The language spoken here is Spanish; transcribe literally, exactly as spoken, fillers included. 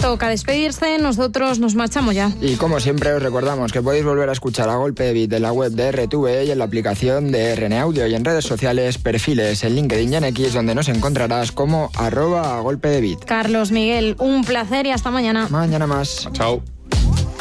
toca despedirse, nosotros nos marchamos ya. Y como siempre os recordamos que podéis volver a escuchar A Golpe de Beat en la web de R T V y en la aplicación de R N Audio y en redes sociales, perfiles en LinkedIn y en X, donde nos encontrarás como arroba A Golpe de Beat. Carlos, Miguel, un placer y hasta mañana. Mañana más. Chao.